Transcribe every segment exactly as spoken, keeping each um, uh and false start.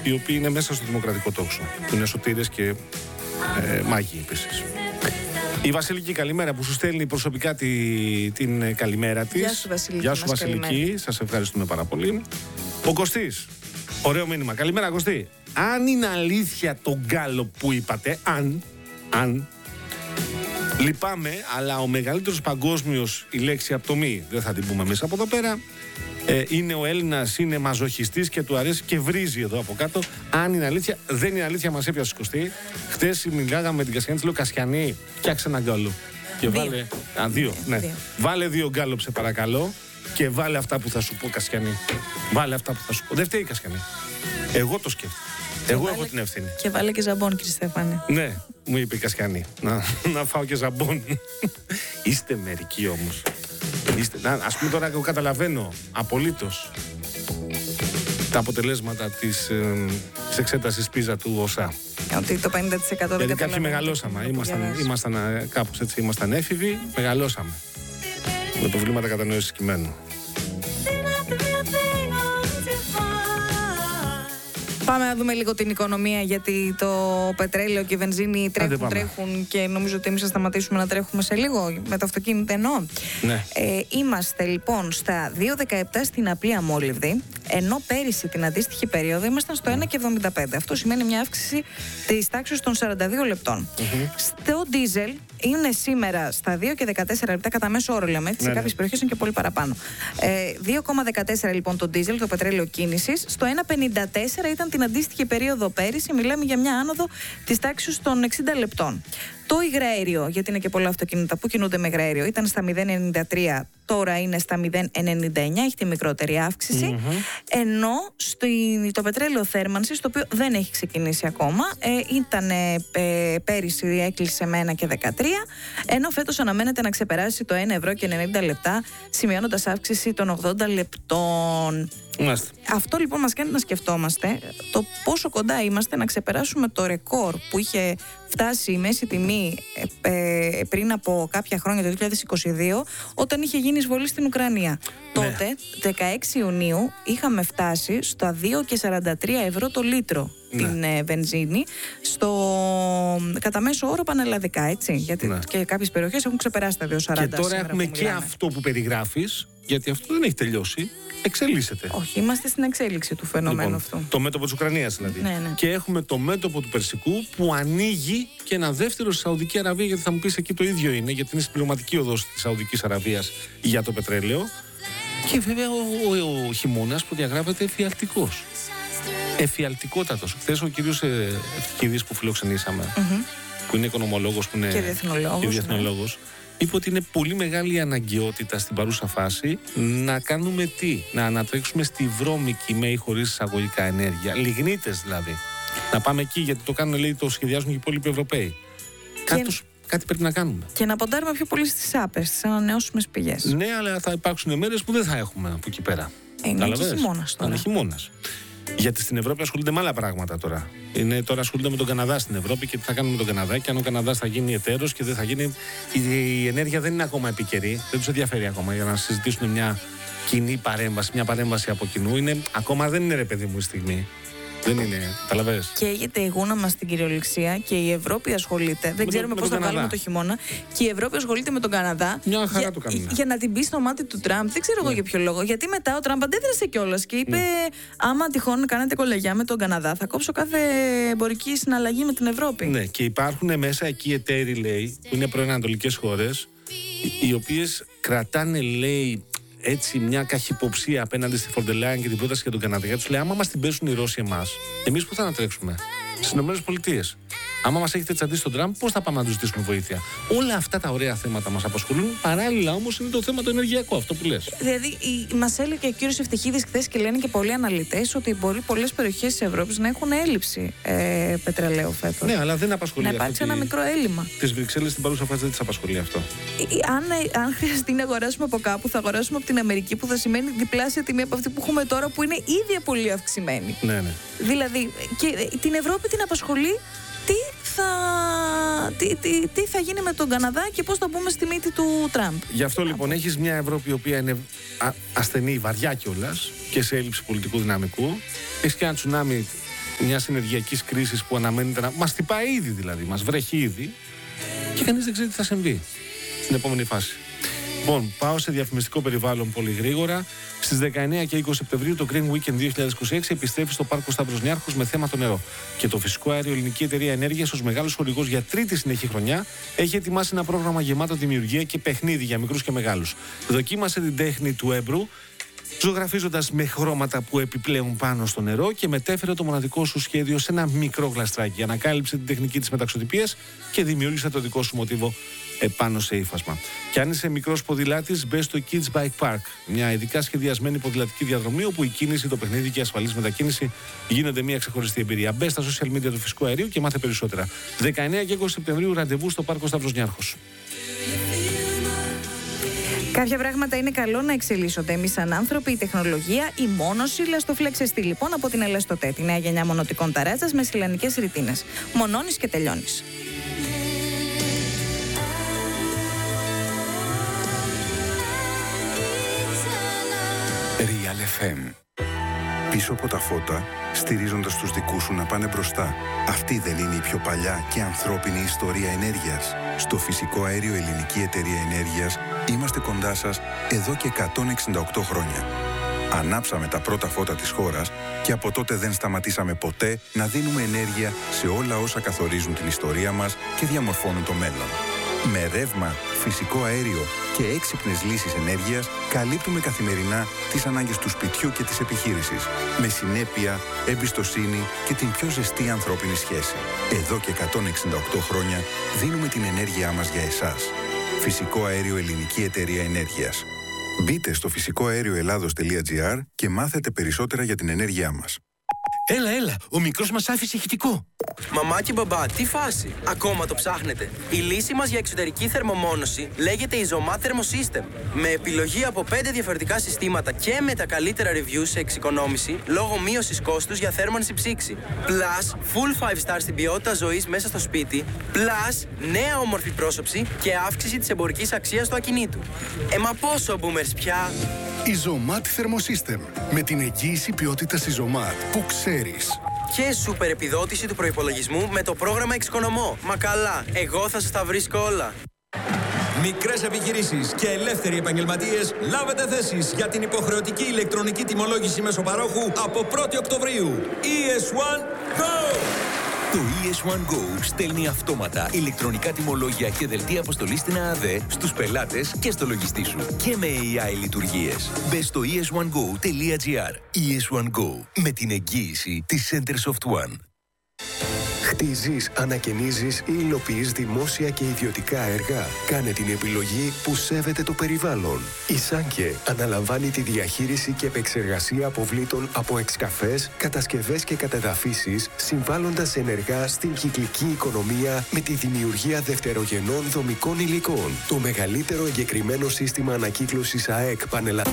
οι οποίοι είναι μέσα στο δημοκρατικό τόξο. Που είναι σωτήρες και ε, μάγοι επίσης. Η Βασιλική, καλημέρα, που σου στέλνει προσωπικά τη, την καλημέρα της. Γεια σου Βασιλική. Γεια σου Βασιλική, σας ευχαριστούμε πάρα πολύ. Ο Κωστής, ωραίο μήνυμα. Καλημέρα Κωστή. Αν είναι αλήθεια το γκάλο που είπατε, αν, αν, λυπάμαι, αλλά ο μεγαλύτερος παγκόσμιος, η λέξη απτομή, δεν θα την πούμε εμείς από εδώ πέρα, ε, είναι ο Έλληνας, είναι μαζοχιστής και του αρέσει και βρίζει εδώ από κάτω. Αν είναι αλήθεια, δεν είναι αλήθεια, μας έπιασε Κωστή. Χτες μιλάγαμε με την Κασιανή, της λέω Κασιανή, φτιάξε ένα γκάλο. Και δύο. βάλε, α, δύο, ναι. δύο. Βάλε δύο γκάλο, σε παρακαλώ, και βάλε αυτά που θα σου πω, Κασιανή. Βάλε αυτά που θα σου πω. Δεν φταίει η Κασιανή. Εγώ το σκέφτομαι. Εγώ βάλε, έχω την ευθύνη. Και βάλε και ζαμπόν, κύριε Στέφανε. Ναι, μου είπε η Κασιανή. Να, να φάω και ζαμπόν. Είστε μερικοί όμως. Είστε, να, ας πούμε τώρα, εγώ καταλαβαίνω απολύτως τα αποτελέσματα της, ε, της εξέτασης πίζα του ΟΣΑ. Ότι το πενήντα τοις εκατό δεν Γιατί κάποιοι καταλαβαίνουν. μεγαλώσαμε. Ήμασταν, διαβάζει. ήμασταν ε, κάπως έτσι, ήμασταν έφηβοι, μεγαλώσαμε. Με προβλήματα κατανόησης κειμένου. Πάμε να δούμε λίγο την οικονομία, γιατί το πετρέλαιο και η βενζίνη τρέχουν, πάμε. τρέχουν και νομίζω ότι εμείς θα σταματήσουμε να τρέχουμε σε λίγο, με το αυτοκίνητο εννοώ. Ναι. Ε, είμαστε λοιπόν στα δύο δεκαεπτά στην απλή αμόλυβδη, ενώ πέρυσι την αντίστοιχη περίοδο ήμασταν στο ένα κόμμα εβδομήντα πέντε. Αυτό σημαίνει μια αύξηση της τάξης των σαράντα δύο λεπτών. Mm-hmm. Στο ντίζελ είναι σήμερα στα δύο και δεκατέσσερα λεπτά κατά μέσο όρο, λέμε έτσι, Ναι, σε κάποιες ναι. περιοχές είναι και πολύ παραπάνω. Ε, δύο κόμμα δεκατέσσερα λοιπόν το ντίζελ, το πετρέλαιο κίνησης, στο ένα κόμμα πενήντα τέσσερα ήταν την αντίστοιχη περίοδο πέρυσι, μιλάμε για μια άνοδο της τάξης των εξήντα λεπτών. Το υγραέριο, γιατί είναι και πολλά αυτοκίνητα που κινούνται με υγραέριο, ήταν στα μηδέν κόμμα ενενήντα τρία, τώρα είναι στα μηδέν κόμμα ενενήντα εννιά, έχει τη μικρότερη αύξηση. Mm-hmm. Ενώ στο, το πετρέλαιο θέρμανσης, το οποίο δεν έχει ξεκινήσει ακόμα, ε, ήταν ε, πέρυσι έκλεισε με ένα και δεκατρία, ενώ φέτος αναμένεται να ξεπεράσει το ένα ευρώ και ενενήντα λεπτά, σημειώνοντας αύξηση των ογδόντα λεπτών. Είμαστε. Αυτό λοιπόν μας κάνει να σκεφτόμαστε το πόσο κοντά είμαστε να ξεπεράσουμε το ρεκόρ που είχε φτάσει η μέση τιμή ε, ε, πριν από κάποια χρόνια, το δύο χιλιάδες είκοσι δύο, όταν είχε γίνει εισβολή στην Ουκρανία. Ναι. Τότε, δεκαέξι Ιουνίου, είχαμε φτάσει στα δύο κόμμα σαράντα τρία ευρώ το λίτρο. Ναι. Την ε, βενζίνη, στο κατά μέσο όρο πανελλαδικά, έτσι. Γιατί ναι. και κάποιες περιοχές έχουν ξεπεράσει τα δύο κόμμα σαράντα. Και τώρα έχουμε και μιλάμε. Αυτό που περιγράφεις, γιατί αυτό δεν έχει τελειώσει. Εξελίσσεται. Όχι, είμαστε στην εξέλιξη του φαινομένου λοιπόν, αυτού. Το μέτωπο της Ουκρανίας δηλαδή. Ναι, ναι. Και έχουμε το μέτωπο του Περσικού που ανοίγει και ένα δεύτερο στη Σαουδική Αραβία, γιατί θα μου πεις εκεί το ίδιο είναι, γιατί είναι συμπληρωματική οδός της Σαουδικής Αραβίας για το πετρέλαιο. Και βέβαια ο, ο, ο χειμώνας που διαγράφεται εφιαλτικός. Εφιαλτικότατος. Χθες ο κύριος Ευτυχίδης που φιλοξενήσαμε, mm-hmm. που είναι οικονομολόγος, που είναι και διεθνολόγος, και διεθνολόγος, ναι. είπε ότι είναι πολύ μεγάλη η αναγκαιότητα στην παρούσα φάση να κάνουμε τι, να ανατρέξουμε στη βρώμικη με ή χωρίς εισαγωγικά ενέργεια. Λιγνίτες δηλαδή. Να πάμε εκεί, γιατί το κάνουν, λέει, το σχεδιάζουν και οι υπόλοιποι Ευρωπαίοι. Και... Κάτι, κάτι πρέπει να κάνουμε. Και να ποντάρουμε πιο πολύ στις άπες, στις ανανεώσιμες πηγές. Ναι, αλλά θα υπάρξουν μέρες που δεν θα έχουμε από εκεί πέρα. Είναι και χειμώνας τώρα. Είναι χειμώνας. Γιατί στην Ευρώπη ασχολούνται με άλλα πράγματα τώρα. Είναι, τώρα ασχολούνται με τον Καναδά στην Ευρώπη και τι θα κάνουμε με τον Καναδά. Και αν ο Καναδάς θα γίνει εταίρος και δεν θα γίνει. Η, η ενέργεια δεν είναι ακόμα επικαιρή. Δεν τους ενδιαφέρει ακόμα για να συζητήσουν μια κοινή παρέμβαση, μια παρέμβαση από κοινού. Είναι, ακόμα δεν είναι, ρε παιδί μου, η στιγμή. Δεν είναι, καταλαβαίνεις. Καίγεται η γούνα μας στην κυριολεξία και η Ευρώπη ασχολείται. Δεν ξέρουμε πώς θα βάλουμε το χειμώνα. Και η Ευρώπη ασχολείται με τον Καναδά. Μια χαρά για, το κάνουμε. Για να την μπει στο μάτι του Τραμπ. Δεν ξέρω ναι. εγώ για ποιο λόγο. Γιατί μετά ο Τραμπ αντέδρασε κιόλας και είπε: ναι. άμα τυχόν κάνετε κολεγιά με τον Καναδά, θα κόψω κάθε εμπορική συναλλαγή με την Ευρώπη. Ναι, και υπάρχουν μέσα εκεί εταίροι, λέει, που είναι προανατολικές χώρες, οι οποίες κρατάνε, λέει, έτσι μια καχυποψία απέναντι στη Φορντελάιν και την πρόταση για τον Καναδά. Γιατί τους λέει: άμα μας την πέσουν οι Ρώσοι εμάς, εμείς πού θα ανατρέξουμε? Στις ΗΠΑ. Άμα μας έχετε τσαντήσει τον Τραμπ, πώς θα πάμε να τους ζητήσουμε βοήθεια? Όλα αυτά τα ωραία θέματα μας απασχολούν. Παράλληλα όμως είναι το θέμα το ενεργειακό, αυτό που λες. Δηλαδή, μας έλεγε ο κύριος Ευτυχίδης χθες και λένε και πολλοί αναλυτές ότι μπορεί πολλές περιοχές της Ευρώπης να έχουν έλλειψη ε, πετρελαίου φέτος. Ναι, αλλά δεν απασχολεί να αυτό. υπάρξει ένα μικρό έλλειμμα. Τις Βρυξέλλες στην παρούσα φάση δεν τις απασχολεί αυτό. Αν, αν χρειαστεί να αγοράσουμε από κάπου, θα αγοράσουμε από την Αμερική, που θα σημαίνει διπλάσια τιμή από αυτή που έχουμε τώρα, που είναι ήδη πολύ αυξημένη. Ναι, ναι. Δηλαδή, και την Ευρώπη την απασχολεί τι θα, τι, τι, τι θα γίνει με τον Καναδά και πώς θα μπούμε στη μύτη του Τραμπ. Γι' αυτό λοιπόν έχεις μια Ευρώπη η οποία είναι α, ασθενή, βαριά κιόλας και σε έλλειψη πολιτικού δυναμικού. Έχεις και ένα τσουνάμι μιας ενεργειακής κρίσης που αναμένεται να μας χτυπάει ήδη, δηλαδή, μας βρέχει ήδη και κανείς δεν ξέρει τι θα συμβεί στην επόμενη φάση. Λοιπόν, πάω σε διαφημιστικό περιβάλλον πολύ γρήγορα. Στις δεκαεννέα και είκοσι Σεπτεμβρίου το Green Weekend δύο χιλιάδες είκοσι έξι επιστρέφει στο Πάρκο Σταύρος Νιάρχος με θέμα το νερό. Και το Φυσικό Αέριο Ελληνική Εταιρεία Ενέργειας, ως μεγάλος χορηγός για τρίτη συνεχή χρονιά, έχει ετοιμάσει ένα πρόγραμμα γεμάτο δημιουργία και παιχνίδι για μικρούς και μεγάλους. Δοκίμασε την τέχνη του έμπρου, ζωγραφίζοντας με χρώματα που επιπλέουν πάνω στο νερό και μετέφερε το μοναδικό σου σχέδιο σε ένα μικρό γλαστράκι. Ανακάλυψε την τεχνική της μεταξωτυπίας και δημιούργησε το δικό σου μοτίβο επάνω σε ύφασμα. Και αν είσαι μικρός ποδηλάτης, μπες στο Kids Bike Park, μια ειδικά σχεδιασμένη ποδηλατική διαδρομή όπου η κίνηση, το παιχνίδι και η ασφαλής μετακίνηση γίνονται μια ξεχωριστή εμπειρία. Μπες στα social media του Φυσικού Αερίου και μάθε περισσότερα. δεκαεννέα και είκοσι Σεπτεμβρίου ραντεβού στο Πάρκο Σταύρος Νιάρχος. Κάποια πράγματα είναι καλό να εξελίσσονται. Εμείς σαν άνθρωποι, η τεχνολογία, η μόνωση, λαστοφλέξεστη λοιπόν από την Ελαστοτέ, τη νέα γενιά μονοτικών ταράτζας με σιλανικές ρητίνες. Μονώνεις και τελειώνεις. Real εφ εμ. Πίσω από τα φώτα, στηρίζοντας τους δικούς σου να πάνε μπροστά. Αυτή δεν είναι η πιο παλιά και ανθρώπινη ιστορία ενέργειας? Στο Φυσικό Αέριο Ελληνική Εταιρεία Ενέργειας είμαστε κοντά σας εδώ και εκατόν εξήντα οκτώ χρόνια. Ανάψαμε τα πρώτα φώτα της χώρας και από τότε δεν σταματήσαμε ποτέ να δίνουμε ενέργεια σε όλα όσα καθορίζουν την ιστορία μας και διαμορφώνουν το μέλλον. Με ρεύμα, φυσικό αέριο και έξυπνες λύσεις ενέργειας καλύπτουμε καθημερινά τις ανάγκες του σπιτιού και της επιχείρησης. Με συνέπεια, εμπιστοσύνη και την πιο ζεστή ανθρώπινη σχέση. Εδώ και εκατόν εξήντα οκτώ χρόνια δίνουμε την ενέργειά μας για εσάς. Φυσικό Αέριο Ελληνική Εταιρεία Ενέργειας. Μπείτε στο φυσικό αέριο ελλάδος τελεία τζι άρ και μάθετε περισσότερα για την ενέργειά μας. Έλα, έλα, ο μικρός μας άφησε ηχητικό. Μαμά και μπαμπά, τι φάση? Ακόμα το ψάχνετε? Η λύση μας για εξωτερική θερμομόνωση λέγεται Isomat Thermosystem. Με επιλογή από πέντε διαφορετικά συστήματα και με τα καλύτερα reviews σε εξοικονόμηση λόγω μείωσης κόστους για θέρμανση ψήξη. Plus, full five star στην ποιότητα ζωής μέσα στο σπίτι. Plus, νέα όμορφη πρόσωψη και αύξηση της εμπορικής αξίας του ακινήτου. Ε, μα πόσο boomers πια? Isomat Thermosystem. Με την εγγύηση ποιότητας Isomat που ξέρεις. Και σούπερ επιδότηση του προϋπολογισμού με το πρόγραμμα Εξοικονομώ. Μα καλά, εγώ θα σας τα βρίσκω όλα. Μικρές επιχειρήσεις και ελεύθεροι επαγγελματίες, λάβετε θέσεις για την υποχρεωτική ηλεκτρονική τιμολόγηση μέσω-παρόχου από πρώτη Οκτωβρίου. ι ες One Go! Το ι ες One Go στέλνει αυτόματα ηλεκτρονικά τιμολόγια και δελτία αποστολής στην ΑΑΔ στους πελάτες και στο λογιστή σου. Και με έι άι λειτουργίες. Μπες στο ι ες one go τελεία τζι άρ. ι ες One Go. Με την εγγύηση της Centersoft One. Χτίζεις, ανακαινίζεις ή υλοποιείς δημόσια και ιδιωτικά έργα. Κάνε την επιλογή που σέβεται το περιβάλλον. Η Σάνκε αναλαμβάνει τη διαχείριση και επεξεργασία αποβλήτων από εξκαφές, κατασκευές και κατεδαφίσεις, συμβάλλοντας ενεργά στην κυκλική οικονομία με τη δημιουργία δευτερογενών δομικών υλικών. Το μεγαλύτερο εγκεκριμένο σύστημα ανακύκλωσης ΑΕΚ πανελλαδικό.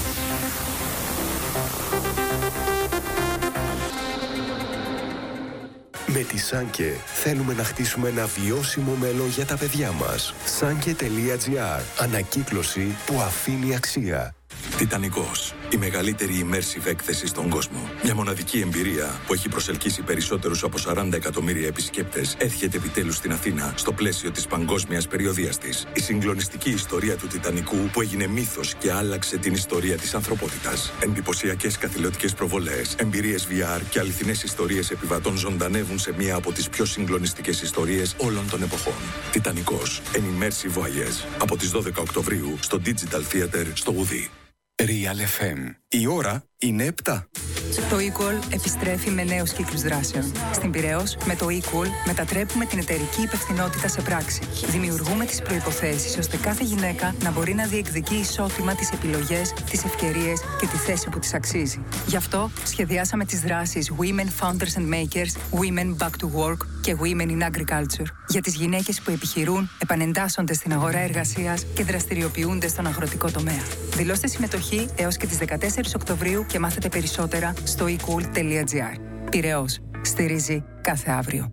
Με τη Σάνκε θέλουμε να χτίσουμε ένα βιώσιμο μέλλον για τα παιδιά μας. Σάνκε τελεία τζι άρ. Ανακύκλωση που αφήνει αξία. Τιτανικός. Η μεγαλύτερη immersive έκθεση στον κόσμο. Μια μοναδική εμπειρία που έχει προσελκύσει περισσότερους από σαράντα εκατομμύρια επισκέπτες έρχεται επιτέλους στην Αθήνα στο πλαίσιο της παγκόσμιας περιοδίας της. Η συγκλονιστική ιστορία του Τιτανικού που έγινε μύθος και άλλαξε την ιστορία της ανθρωπότητας. Εντυπωσιακές καθηλωτικές προβολές, εμπειρίες βι αρ και αληθινές ιστορίες επιβατών ζωντανεύουν σε μία από τις πιο συγκλονιστικές ιστορίες όλων των εποχών. Τιτανικός. An immersive voyage. Από τις δώδεκα Οκτωβρίου στο Digital Theater στο Γουδί. Real εφ εμ. Η ώρα είναι επτά. Το Equal επιστρέφει με νέους κύκλους δράσεων. Στην Πειραιώς, με το Equal μετατρέπουμε την εταιρική υπευθυνότητα σε πράξη. Δημιουργούμε τις προϋποθέσεις ώστε κάθε γυναίκα να μπορεί να διεκδικεί ισότιμα τις επιλογές, τις ευκαιρίες και τη θέση που της αξίζει. Γι' αυτό σχεδιάσαμε τις δράσεις Women Founders and Makers, Women Back to Work και Women in Agriculture για τις γυναίκες που επιχειρούν, επανεντάσσονται στην αγορά εργασίας και δραστηριοποιούνται στον αγροτικό τομέα. Δηλώστε συμμετοχή έως και τις δεκατέσσερις Οκτωβρίου και μάθετε περισσότερα στο e cool τελεία τζι άρ. Πειραιώς. Στηρίζει κάθε αύριο.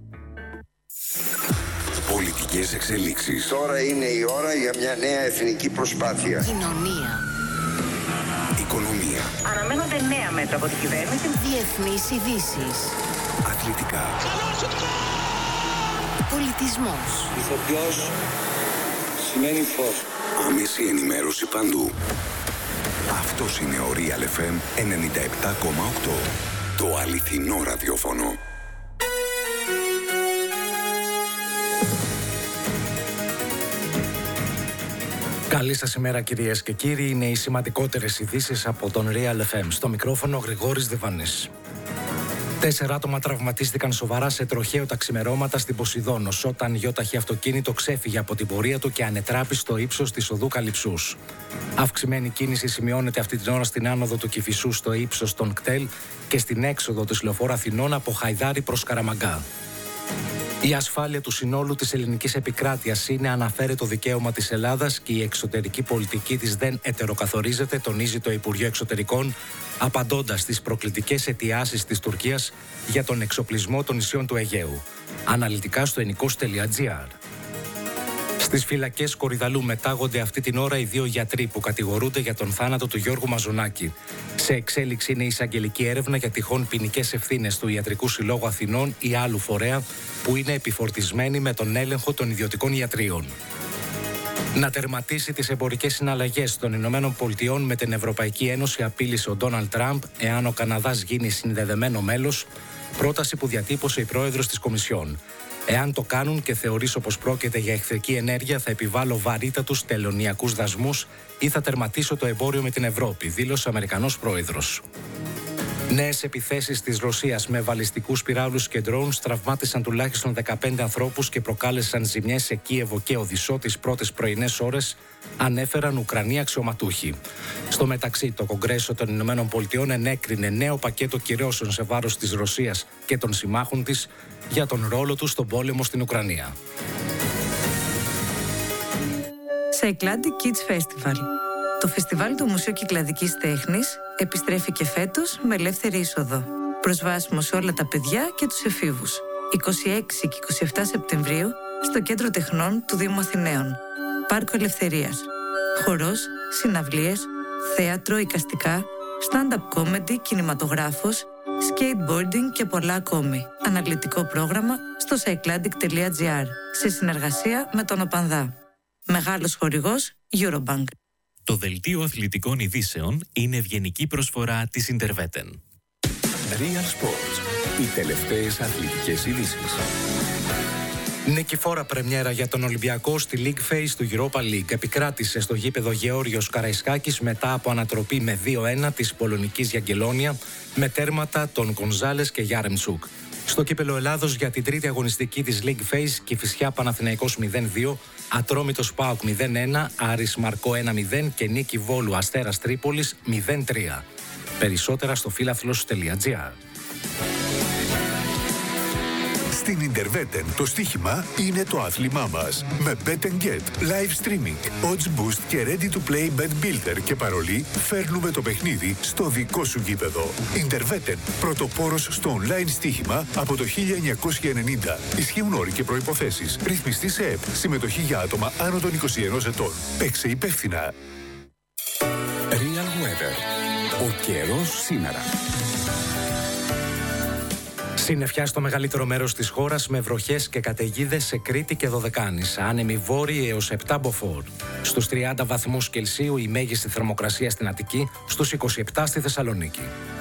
Πολιτικές εξελίξεις. Τώρα είναι η ώρα για μια νέα εθνική προσπάθεια. Κοινωνία. Οικονομία. Αναμένονται νέα μέτρα από την κυβέρνηση. Διεθνείς ειδήσεις. αθλητικά. Πολιτισμός. Ηθοποιός σημαίνει φως. Άμεση ενημέρωση παντού. Αυτός είναι ο Real εφ εμ ενενήντα επτά κόμμα οκτώ. Το αληθινό ραδιόφωνο. Καλή σας ημέρα κυρίες και κύριοι, είναι οι σημαντικότερες ειδήσεις από τον Real εφ εμ. Στο μικρόφωνο Γρηγόρης Διβανής. Τέσσερα άτομα τραυματίστηκαν σοβαρά σε τροχαίο τα ξημερώματα στην Ποσειδώνος όταν γιοταχή αυτοκίνητο ξέφυγε από την πορεία του και ανετράπη στο ύψος της οδού Καλυψούς. Αυξημένη κίνηση σημειώνεται αυτή την ώρα στην άνοδο του Κηφισού στο ύψος των κτέλ και στην έξοδο της λεωφόρου Αθηνών από Χαϊδάρι προς Καραμαγκά. Η ασφάλεια του συνόλου της ελληνικής επικράτειας είναι αναφέρετο δικαίωμα της Ελλάδας και η εξωτερική πολιτική της δεν ετεροκαθορίζεται, τονίζει το Υπουργείο Εξωτερικών, απαντώντας στις προκλητικές αιτιάσεις της Τουρκίας για τον εξοπλισμό των νησιών του Αιγαίου. Αναλυτικά στο ενικός τελεία τζι άρ. Στις φυλακές Κορυδαλού μετάγονται αυτή την ώρα οι δύο γιατροί που κατηγορούνται για τον θάνατο του Γιώργου Μαζονάκη. Σε εξέλιξη είναι η εισαγγελική έρευνα για τυχόν ποινικές ευθύνες του Ιατρικού Συλλόγου Αθηνών ή άλλου φορέα που είναι επιφορτισμένοι με τον έλεγχο των ιδιωτικών ιατρίων. Να τερματίσει τις εμπορικές συναλλαγές των Ηνωμένων Πολιτειών με την Ευρωπαϊκή Ένωση απείλησε ο Ντόναλντ Τραμπ εάν ο Καναδάς γίνει συνδεδεμένο μέλος, πρόταση που διατύπωσε η πρόεδρος της Κομισιόν. Εάν το κάνουν και θεωρήσω πως πρόκειται για εχθρική ενέργεια, θα επιβάλλω βαρύτατους τελωνειακούς δασμούς ή θα τερματίσω το εμπόριο με την Ευρώπη, δήλωσε ο Αμερικανός πρόεδρος. Νέες επιθέσεις της Ρωσίας με βαλιστικούς πυράβλους και ντρόουν τραυμάτισαν τουλάχιστον δεκαπέντε ανθρώπους και προκάλεσαν ζημιές σε Κίεβο και Οδυσσό τις πρώτες πρωινές ώρες, ανέφεραν Ουκρανοί αξιωματούχοι. Στο μεταξύ, το Κογκρέσο των Ηνωμένων Πολιτειών ενέκρινε νέο πακέτο κυρώσεων σε βάρος της Ρωσίας και των συμμάχων της για τον ρόλο τους στον πόλεμο στην Ουκρανία. Cycladic Kids Festival. Το φεστιβάλ του Μουσείου Κυκλαδικής Τέχνης επιστρέφει και φέτος με ελεύθερη είσοδο. Προσβάσιμο σε όλα τα παιδιά και τους εφήβους. είκοσι έξι και είκοσι επτά Σεπτεμβρίου στο Κέντρο Τεχνών του Δήμου Αθηναίων. Πάρκο Ελευθερίας. Χορός, συναυλίες, θέατρο, εικαστικά, stand-up comedy, κινηματογράφος, skateboarding και πολλά ακόμη. Αναλυτικό πρόγραμμα στο cycladic τελεία τζι άρ σε συνεργασία με τον ΟΠΑΝΔΑ. Μεγάλος χορηγός Eurobank. Το δελτίο αθλητικών ειδήσεων είναι ευγενική προσφορά της Interveten. Real Sports. Οι τελευταίες αθλητικές ειδήσεις. Νικηφόρα πρεμιέρα για τον Ολυμπιακό στη League Phase του Europa League. Επικράτησε στο γήπεδο Γεώργιος Καραϊσκάκης μετά από ανατροπή με δύο ένα της πολωνικής Γιαγκελόνια με τέρματα των Γκονζάλες και Γιάρεμτσουκ. Στο κύπελο Ελλάδος για την τρίτη αγωνιστική της League Phase, Κηφισιά Παναθηναϊκός μηδέν δύο, Ατρόμητος ΠΑΟΚ μηδέν ένα, Άρης Μαρκό ένα μηδέν και νίκη Βόλου Αστέρας Τρίπολης μηδέν τρία. Περισσότερα στο φίλαθλος τελεία τζι άρ. Στην Interveten το στοίχημα είναι το άθλημά μας. Με Bet and Get, live streaming, odds boost και ready to play bet builder και παρολί φέρνουμε το παιχνίδι στο δικό σου γήπεδο. Interveten, πρωτοπόρος στο online στοίχημα από το χίλια εννιακόσια ενενήντα. Ισχύουν όροι και προϋποθέσεις. Ρυθμιστή σε ΕΠ. Συμμετοχή για άτομα άνω των είκοσι ενός ετών. Παίξε υπεύθυνα. Real Weather. Ο καιρός σήμερα. Συννεφιά στο μεγαλύτερο μέρος της χώρας με βροχές και καταιγίδες σε Κρήτη και Δωδεκάνης. Άνεμοι βόρειοι έως επτά μποφόρ. Στους τριάντα βαθμούς Κελσίου η μέγιστη θερμοκρασία στην Αττική, στους είκοσι επτά στη Θεσσαλονίκη.